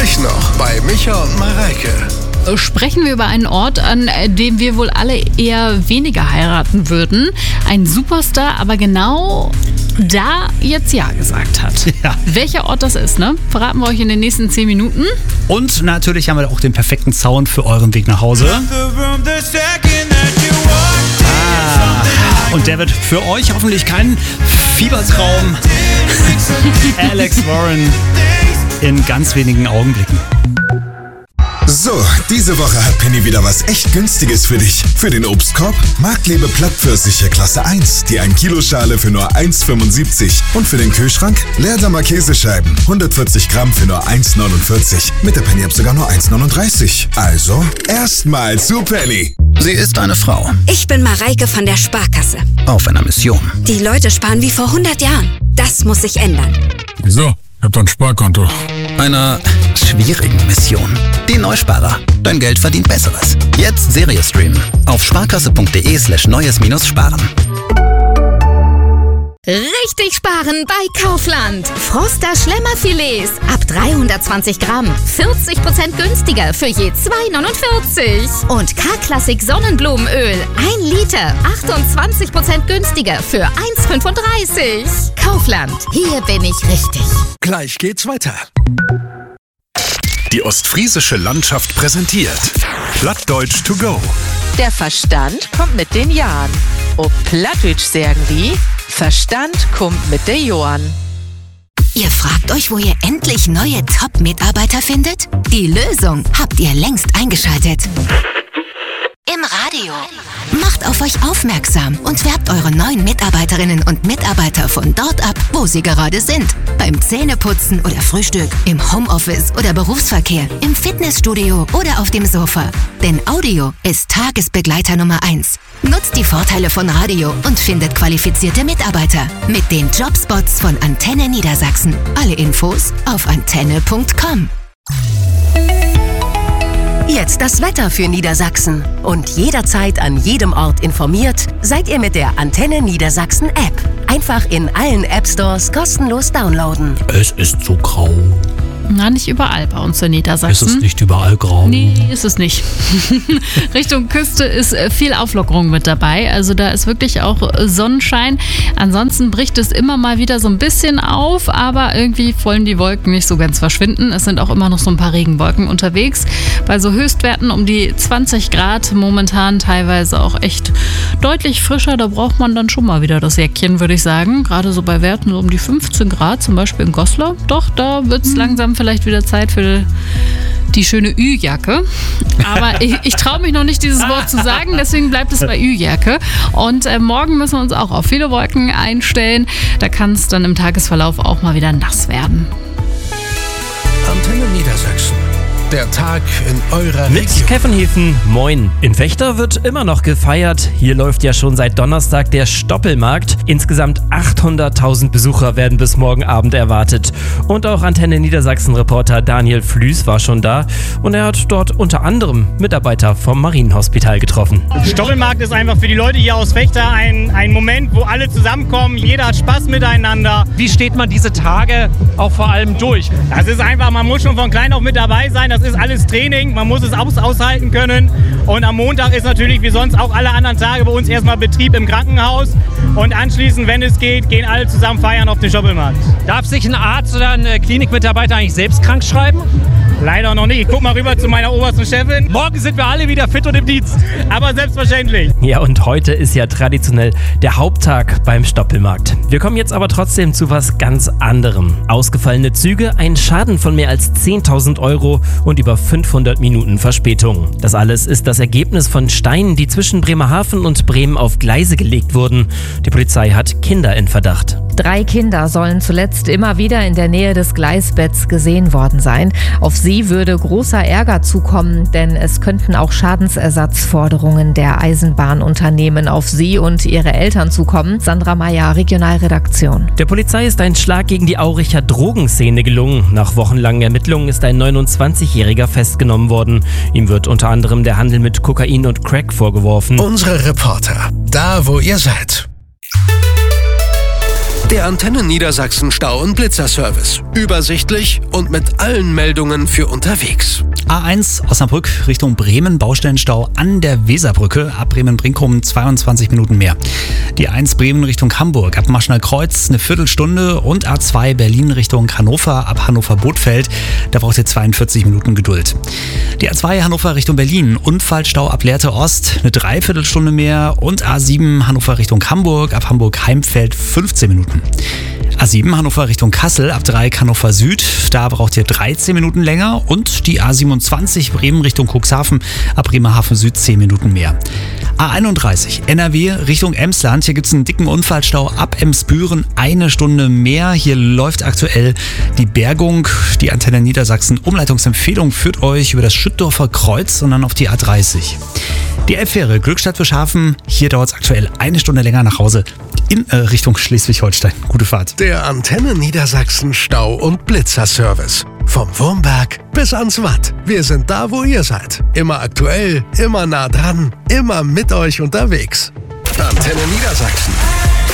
Gleich noch bei Micha und Mareike. Sprechen wir über einen Ort, an dem wir wohl alle eher weniger heiraten würden. Ein Superstar, aber genau da jetzt Ja gesagt hat. Ja. Welcher Ort das ist, ne? Verraten wir euch in den nächsten 10 Minuten. Und natürlich haben wir auch den perfekten Sound für euren Weg nach Hause. Und der wird für euch hoffentlich kein Fiebertraum. Alex Warren in ganz wenigen Augenblicken. So, diese Woche hat Penny wieder was echt Günstiges für dich. Für den Obstkorb Marktlebe Plattpfirsiche Klasse 1, die 1 Kilo Schale für nur 1,75. Und für den Kühlschrank Leerdammer Käsescheiben, 140 Gramm für nur 1,49. Mit der Penny-App sogar nur 1,39. Also, erstmal zu Penny. Sie ist eine Frau. Ich bin Mareike von der Sparkasse. Auf einer Mission. Die Leute sparen wie vor 100 Jahren. Das muss sich ändern. Wieso? Ich hab doch ein Sparkonto. Einer schwierigen Mission. Die Neusparer. Dein Geld verdient Besseres. Jetzt Serie streamen. Auf sparkasse.de/neues-sparen. Richtig sparen bei Kaufland. Froster Schlemmerfilets ab 320 Gramm. 40% günstiger für je 2,49. Und K-Klassik Sonnenblumenöl 1 Liter. 28% günstiger für 1,35. Kaufland. Hier bin ich richtig. Gleich geht's weiter. Die ostfriesische Landschaft präsentiert Plattdeutsch to go. Der Verstand kommt mit den Jahren. Ob Plattdeutsch sagen die, Verstand kommt mit der Johann. Ihr fragt euch, wo ihr endlich neue Top-Mitarbeiter findet? Die Lösung habt ihr längst eingeschaltet. Im Radio. Macht auf euch aufmerksam und werbt eure neuen Mitarbeiterinnen und Mitarbeiter von dort ab, wo sie gerade sind. Beim Zähneputzen oder Frühstück, im Homeoffice oder Berufsverkehr, im Fitnessstudio oder auf dem Sofa. Denn Audio ist Tagesbegleiter Nummer 1. Nutzt die Vorteile von Radio und findet qualifizierte Mitarbeiter mit den Jobspots von Antenne Niedersachsen. Alle Infos auf antenne.com. Jetzt das Wetter für Niedersachsen. Und jederzeit an jedem Ort informiert, seid ihr mit der Antenne Niedersachsen App. Einfach in allen App-Stores kostenlos downloaden. Es ist so grau. Na, nicht überall bei uns in Niedersachsen. Ist es nicht überall grau? Nee, ist es nicht. Richtung Küste ist viel Auflockerung mit dabei. Also da ist wirklich auch Sonnenschein. Ansonsten bricht es immer mal wieder so ein bisschen auf, aber irgendwie wollen die Wolken nicht so ganz verschwinden. Es sind auch immer noch so ein paar Regenwolken unterwegs. Bei so Höchstwerten um die 20 Grad momentan teilweise auch echt deutlich frischer. Da braucht man dann schon mal wieder das Jäckchen, würde ich sagen. Gerade so bei Werten so um die 15 Grad, zum Beispiel in Goslar. Doch, da wird es langsam vielleicht wieder Zeit für die schöne Ü-Jacke. Aber ich traue mich noch nicht, dieses Wort zu sagen, deswegen bleibt es bei Ü-Jacke. Und morgen müssen wir uns auch auf viele Wolken einstellen. Da kann es dann im Tagesverlauf auch mal wieder nass werden. Antenne Niedersachsen. Der Tag in eurer Mit Region. Keffenhefen, moin. In Vechta wird immer noch gefeiert. Hier läuft ja schon seit Donnerstag der Stoppelmarkt. Insgesamt 800.000 Besucher werden bis morgen Abend erwartet. Und auch Antenne Niedersachsen-Reporter Daniel Flüß war schon da. Und er hat dort unter anderem Mitarbeiter vom Marienhospital getroffen. Stoppelmarkt ist einfach für die Leute hier aus Vechta ein Moment, wo alle zusammenkommen. Jeder hat Spaß miteinander. Wie steht man diese Tage auch vor allem durch? Das ist einfach, man muss schon von klein auf mit dabei sein. Das ist alles Training, man muss es aushalten können. Und am Montag ist natürlich wie sonst auch alle anderen Tage bei uns erstmal Betrieb im Krankenhaus. Und anschließend, wenn es geht, gehen alle zusammen feiern auf den Stoppelmarkt. Darf sich ein Arzt oder ein Klinikmitarbeiter eigentlich selbst krank schreiben? Leider noch nicht. Ich guck mal rüber zu meiner obersten Chefin. Morgen sind wir alle wieder fit und im Dienst. Aber selbstverständlich. Ja, und heute ist ja traditionell der Haupttag beim Stoppelmarkt. Wir kommen jetzt aber trotzdem zu was ganz anderem. Ausgefallene Züge, ein Schaden von mehr als 10.000 Euro und über 500 Minuten Verspätung. Das alles ist das Ergebnis von Steinen, die zwischen Bremerhaven und Bremen auf Gleise gelegt wurden. Die Polizei hat Kinder in Verdacht. 3 Kinder sollen zuletzt immer wieder in der Nähe des Gleisbetts gesehen worden sein. Auf sie würde großer Ärger zukommen, denn es könnten auch Schadensersatzforderungen der Eisenbahnunternehmen auf sie und ihre Eltern zukommen. Sandra Meyer, Regionalredaktion. Der Polizei ist ein Schlag gegen die Auricher Drogenszene gelungen. Nach wochenlangen Ermittlungen ist ein 29-Jähriger festgenommen worden. Ihm wird unter anderem der Handel mit Kokain und Crack vorgeworfen. Unsere Reporter, da wo ihr seid. Der Antenne Niedersachsen Stau- und Blitzerservice. Übersichtlich und mit allen Meldungen für unterwegs. A1 Osnabrück Richtung Bremen, Baustellenstau an der Weserbrücke. Ab Bremen-Brinkum 22 Minuten mehr. Die A1 Bremen Richtung Hamburg, ab Maschner Kreuz eine Viertelstunde. Und A2 Berlin Richtung Hannover, ab Hannover-Bothfeld. Da braucht ihr 42 Minuten Geduld. Die A2 Hannover Richtung Berlin, Unfallstau ab Lehrte Ost, eine Dreiviertelstunde mehr. Und A7 Hannover Richtung Hamburg, ab Hamburg-Heimfeld 15 Minuten. A7 Hannover Richtung Kassel, ab Dreieck Hannover Süd, da braucht ihr 13 Minuten länger. Und die A27 Bremen Richtung Cuxhaven, ab Bremerhaven Süd 10 Minuten mehr. A31 NRW Richtung Emsland, hier gibt es einen dicken Unfallstau ab Emsbüren, eine Stunde mehr. Hier läuft aktuell die Bergung. Die Antenne Niedersachsen Umleitungsempfehlung führt euch über das Schüttdorfer Kreuz und dann auf die A30. Die Elbfähre Glückstadt Fischhafen, hier dauert es aktuell eine Stunde länger nach Hause in Richtung Schleswig-Holstein. Gute Fahrt. Der Antenne Niedersachsen Stau- und Blitzerservice. Vom Wurmberg bis ans Watt. Wir sind da, wo ihr seid. Immer aktuell, immer nah dran, immer mit euch unterwegs. Antenne Niedersachsen.